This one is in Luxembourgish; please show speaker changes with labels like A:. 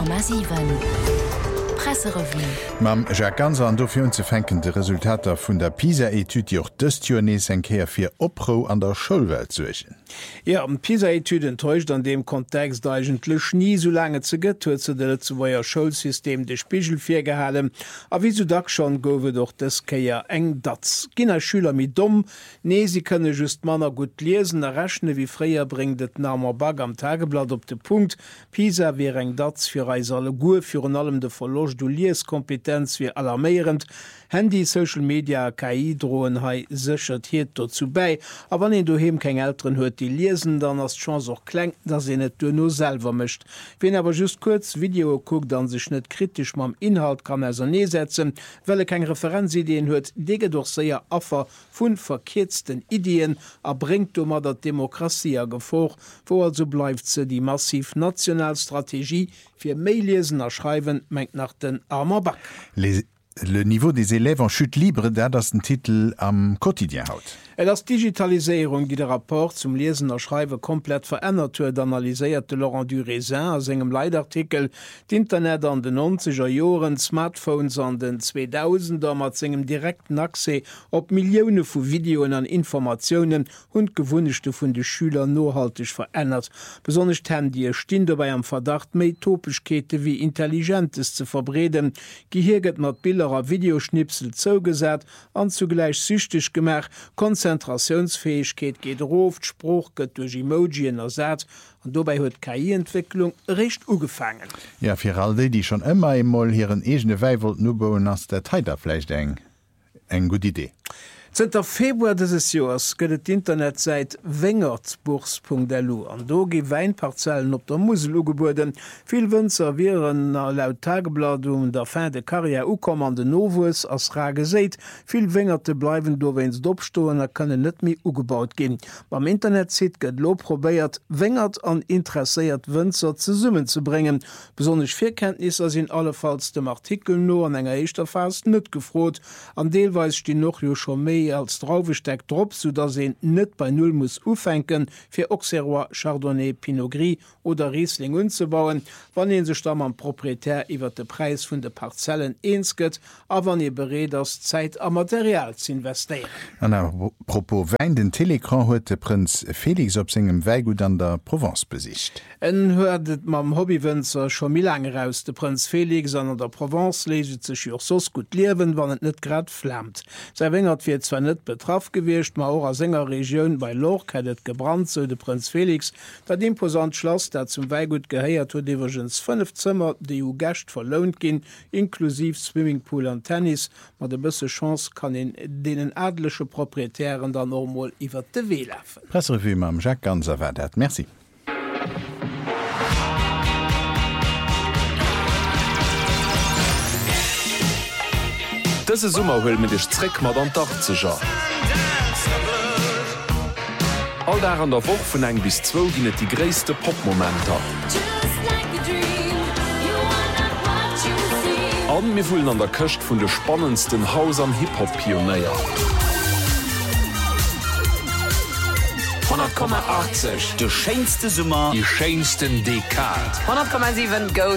A: 100,7 Presserevue.
B: Mam Jacques Ganser an dofir ze fenken de Resultater vun der PISA-Etude joch dëst Journées enkeer fir Opro an der Schulwelt zuechen.
C: Ja, PISA-Etude enttäuscht an dem Kontext eigentlech nie so lange ze gëtt huet ze de zuweier Schulsystem de Spichel fir gehalen, a wie so da schon gowe doch des Keier eng dat. Ginner Schüler mi dumm, nee sie könne just Manner gut lesen, errechne wie freier bringt et Namer Bag am Tageblatt op de Punkt. PISA wie eng dat fir Reis alle Gu fir an allem de Verloch du Lieskompetenz wie alarmierend. Handy, Social Media, KI drohen hai sichert hiet dazu bei, aber wann du hem kein Eltern hört die lesen, dann hast Chance auch klein, dass sie net du nur selber mischt. Wenn aber just kurz Video guckt, dann sich net kritisch mam Inhalt kann nie setzen, weil kein Referenzideen hört, dege doch sehr affer vun verkehrtsten Ideen erbringt du mal der Demokratie gevor, wo also bleibt sie die massiv Nationalstrategie für Maillesen erschreiben, meint nach den armer Back.
B: Le niveau des élèves en chute libre, das den Titel am Quotidien haut.
C: Das Digitalisierung, die der Rapport zum Lesen und Schreiben komplett verändert hat, analysierte Laurent Durésin aus engem Leitartikel d'Internet an den 90er Jahren, Smartphones an den 2000er mit engem direkten Access op Millionen von Videoen an Informationen und Gewünschte von den Schülern nachhaltig verändert. Besonders Handy stehen dabei am Verdacht, mehr Topischkete wie Intelligentes zu verbreden. Gehirget mit Bilder Videoschnipsel zugesät, an zugleich süchtig gemacht, Konzentrationsfähigkeit geht drauf, Spruch geht durch Emojien ersatz und dabei hat KI-Entwicklung recht angefangen.
B: Ja, für all die schon immer einmal ihren eigenen Weiwelt nur bauen, als der Teiter vielleicht eng gute Idee.
C: 10. Februar dieses Jahres gëtt d'Internetseite wengertsburs.lu an do gi Weinparzellen op der Musel ugeboden. Viel Wënzer wären laut Tageblatt der fin de Karriere ukommande Novus as ra geseit. Viel Wengerte bleiwen do wenns d'opstoen kënne net mi ugebaut gin. Beim Internetzit gëtt lo probéiert wengert an interesseiert Wënzer ze summen zu bringen. Besonders Virkenntnis as in allefalls dem Artikel no an enger eischter Fas net gefrot. An Deelweis die noch jo schon méi als draufgesteckt drop, so dass se net bei null muss ufenken fir Auxerrois, Chardonnay, Pinot Gris oder Riesling unzubauen, wann en se stamm am proprietär iwwer de Preis vun de Parzellen eensket, a wann ihr bereet as Zeit a Material zu investieren.
B: Apropos Wein, den Telekran huet de Prinz Felix op segem Weigut an der Provence besicht.
C: En huet mam Hobbywënzer schon mil lange raus. De Prinz Felix an der Provence leset sech jo sos gut liewen, wann et net grad flammt. Sei wengert fir zwar net betraff gewircht, ma auch a Sängerregioun bei Loch hättet gebrannt, so de Prinz Felix, dat imposant Schloss, dat zum Weigut geheiert huet iwwergens 5 Zimmer, die u Gächt verlohnt gin, inklusiv Swimmingpool an Tennis, mat de bësse Chance kann in denen adlesche Proprietären dann normal iwwer de Weh laufen.
B: Presserevue mam Jacques Ganser war dat. Merci.
D: Dëse Summer hull mit dech Zréck mat an Dach ze ja. All da an der Woch vun eng bis 2 ginnet die gréisste Popmomenter. An mir vullen an der Köcht vun de spannendsten Haus am Hip-Hop-Pionéier.
E: 100,80 de scheinste Summer,
D: Die scheinsten Dekad.
E: 100,7 Go